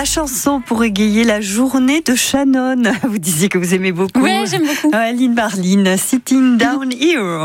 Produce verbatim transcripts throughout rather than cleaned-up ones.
La chanson pour égayer la journée de Shannon. Vous disiez que vous aimez beaucoup. Oui, j'aime beaucoup. Aline Marline, Sitting Down Here.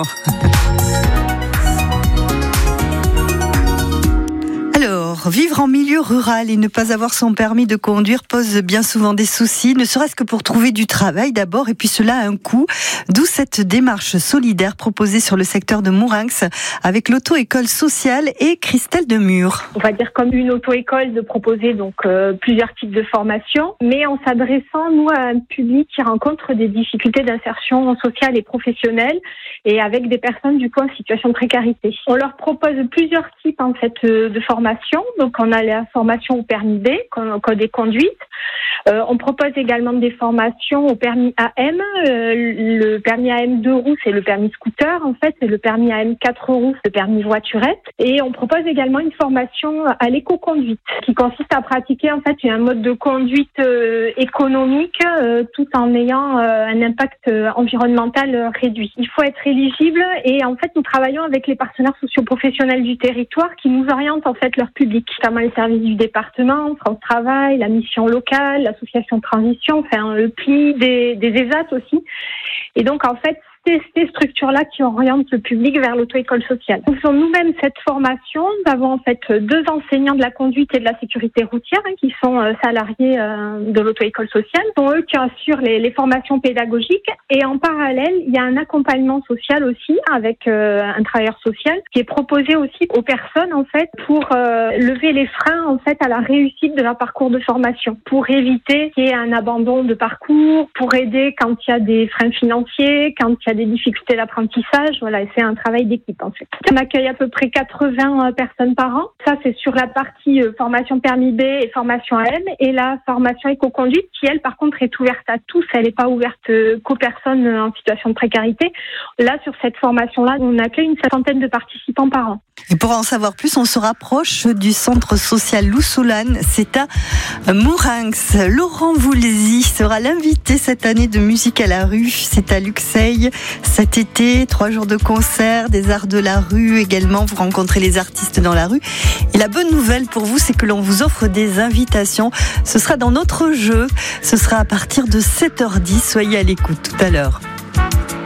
Alors, vivre en milieu rural et ne pas avoir son permis de conduire pose bien souvent des soucis, ne serait-ce que pour trouver du travail d'abord, et puis cela a un coût. D'où cette démarche solidaire proposée sur le secteur de Mourinx avec l'auto-école sociale et Christelle Demure. On va dire comme une auto-école de proposer donc euh, plusieurs types de formations, mais en s'adressant nous à un public qui rencontre des difficultés d'insertion sociale et professionnelle et avec des personnes du coup en situation de précarité. On leur propose plusieurs types en fait de formations. Donc on a la formation au permis B, code et conduite. Euh, on propose également des formations au permis A M. Euh, le permis A M deux roues, c'est le permis scooter en fait, c'est le permis A M quatre roues, le permis voiturette. Et on propose également une formation à l'éco-conduite qui consiste à pratiquer en fait un mode de conduite euh, économique euh, tout en ayant euh, un impact euh, environnemental euh, réduit. Il faut être éligible et en fait nous travaillons avec les partenaires socio-professionnels du territoire qui nous orientent en fait leur public, notamment les services du département, France Travail, la mission locale, l'association Transition, enfin le P L I des, des E S A T aussi. Et donc en fait, c'est ces structures-là qui orientent le public vers l'auto-école sociale. Nous faisons nous-mêmes cette formation. Nous avons en fait deux enseignants de la conduite et de la sécurité routière hein, qui sont euh, salariés euh, de l'auto-école sociale. Ce sont eux qui assurent les, les formations pédagogiques. Et en parallèle, il y a un accompagnement social aussi avec euh, un travailleur social qui est proposé aussi aux personnes en fait pour euh, lever les freins en fait à la réussite de leur parcours de formation, pour éviter qu'il y ait un abandon de parcours, pour aider quand il y a des freins financiers, quand il y a des difficultés d'apprentissage. Voilà, et c'est un travail d'équipe en fait. On accueille à peu près quatre-vingts personnes par an. Ça, c'est sur la partie euh, formation permis B et formation A M. Et la formation éco-conduite qui, elle, par contre, est ouverte à tous. Elle n'est pas ouverte euh, qu'aux personnes en situation de précarité. Là, sur cette formation-là, on accueille une cinquantaine de participants par an. Et pour en savoir plus, on se rapproche du centre social Loussoulane. C'est à Mourinx. Laurent Voulzy sera l'invité cette année de Musique à la rue. C'est à Luxeuil cet été. Trois jours de concert, des arts de la rue également. Vous rencontrez les artistes dans la rue. Et la bonne nouvelle pour vous, c'est que l'on vous offre des invitations. Ce sera dans notre jeu. Ce sera à partir de sept heures dix. Soyez à l'écoute tout à l'heure.